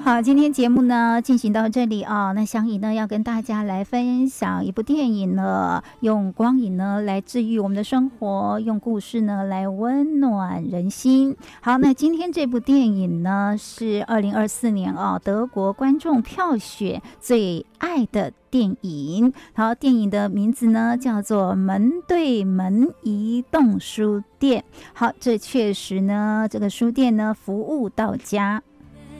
好，今天节目呢进行到这里啊，那香怡呢要跟大家来分享一部电影呢，用光影呢来治愈我们的生活，用故事呢来温暖人心。好，那今天这部电影呢是2024年德国观众票选最爱的电影。好，电影的名字呢叫做《门对门移动书店》。好，这确实呢，这个书店呢服务到家。